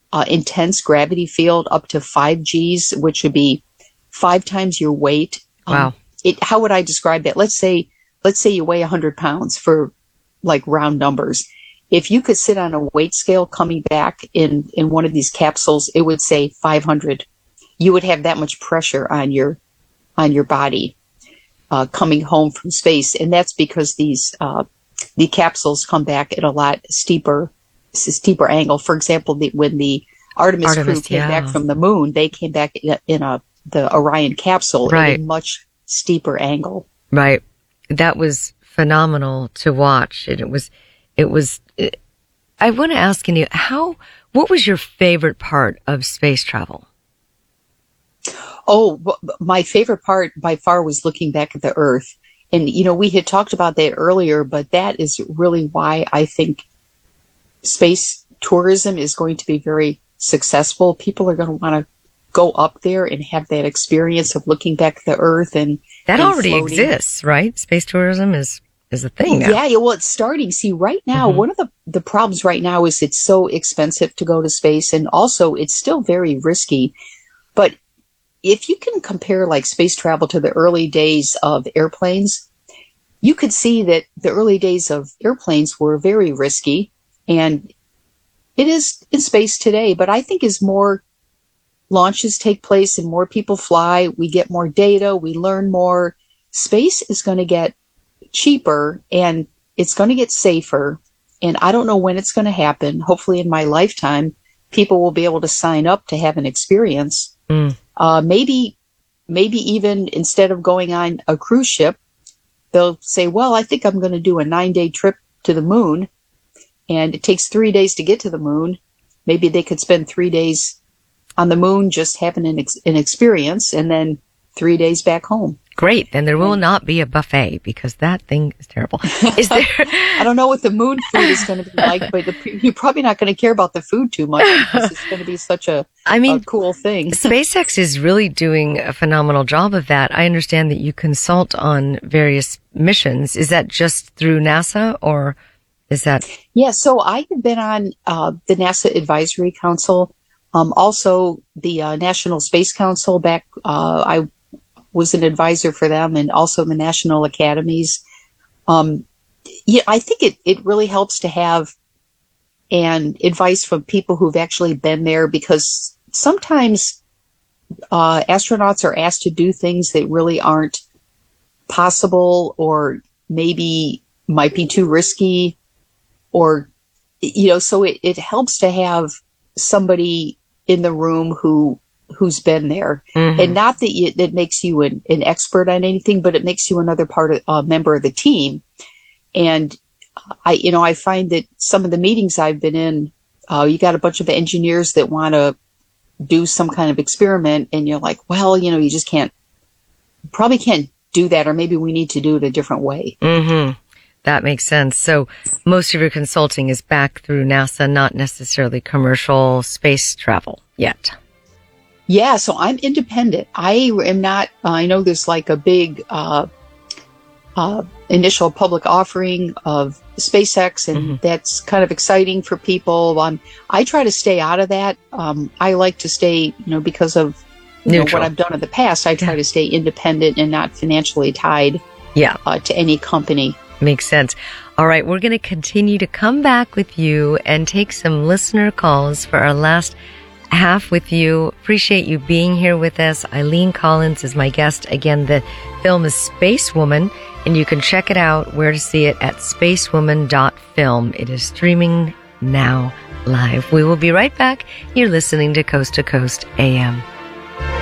intense gravity field up to 5 Gs, which would be 5 times your weight. Wow. How would I describe that? Let's say you weigh 100 pounds for like round numbers. If you could sit on a weight scale coming back in one of these capsules, it would say 500. You would have that much pressure on your body coming home from space, and that's because the capsules come back at a lot steeper angle. For example, when the Artemis crew came back from the moon, they came back in the Orion capsule at a much steeper angle. Right. That was phenomenal to watch. And it was, I want to ask you, what was your favorite part of space travel? Oh, my favorite part by far was looking back at the Earth. And, we had talked about that earlier, but that is really why I think space tourism is going to be very successful. People are going to want to go up there and have that experience of looking back at the Earth and already floating. exists, right? Space tourism is a thing now. Yeah, well, it's starting. See, right now, one of the problems right now is it's so expensive to go to space, and also it's still very risky. But if you can compare like space travel to the early days of airplanes, you could see that the early days of airplanes were very risky, and it is in space today. But I think as more launches take place and more people fly, we get more data, we learn more. Space is going to get cheaper and it's going to get safer. And I don't know when it's going to happen. Hopefully in my lifetime, people will be able to sign up to have an experience. Maybe even instead of going on a cruise ship, they'll say, well, I think I'm going to do a 9-day trip to the moon, and it takes 3 days to get to the moon. Maybe they could spend 3 days on the moon just having an experience, and then 3 days back home. Great. Then there will not be a buffet, because that thing is terrible. Is there? I don't know what the moon food is going to be like, but you're probably not going to care about the food too much, because it's going to be such a cool thing. SpaceX is really doing a phenomenal job of that. I understand that you consult on various missions. Is that just through NASA, or is that? Yeah. So I have been on the NASA Advisory Council, also the National Space Council. I was an advisor for them, and also the national academies. I think it really helps to have an advice from people who've actually been there, because sometimes astronauts are asked to do things that really aren't possible, or maybe might be too risky, or, so it helps to have somebody in the room who's been there, and not that that makes you an expert on anything, but it makes you another member of the team. And I find that some of the meetings I've been in, you got a bunch of engineers that want to do some kind of experiment, and you're like, well, you just probably can't do that, or maybe we need to do it a different way. That makes sense. So most of your consulting is back through NASA, not necessarily commercial space travel yet. Yeah, so I'm independent. I am not, I know there's like a big initial public offering of SpaceX, and that's kind of exciting for people. I try to stay out of that. I like to stay, because of what I've done in the past, I try to stay independent and not financially tied to any company. Makes sense. All right, we're going to continue to come back with you and take some listener calls for our last half with you. Appreciate you being here with us. Eileen Collins is my guest. Again, the film is Spacewoman, and you can check it out, where to see it, at spacewoman.film. It is streaming now live. We will be right back. You're listening to Coast AM.